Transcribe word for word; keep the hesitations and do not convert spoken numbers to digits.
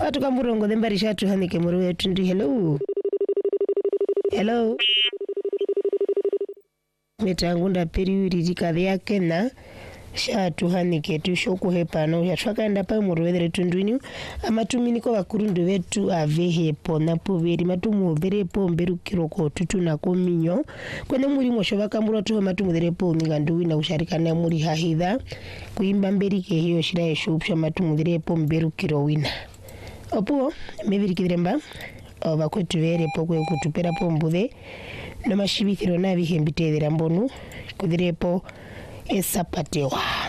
watu kamburongo thembari shatu hanike muru wetu ndi. Hello hello metangunda periuri dikadhi yake na shatu hanike tushoku hepano yatwakaenda pa muru wethere tundwini amatuminiko bakurundu wetu avehepo napuveri matumuverepo mberukiroko tutuna kominyo kwene muri mosho bakambura tuho matumuverepo migandu na usharikana muri hahidha kuimba mberike hiyo shira yeshupsha matumuverepo mberukiro wina opo mebirikiremba abakwetu verepo kwe kutupera pombuthe no mashibikiro nabihembitethera mbonu kuthirepo esapatewa.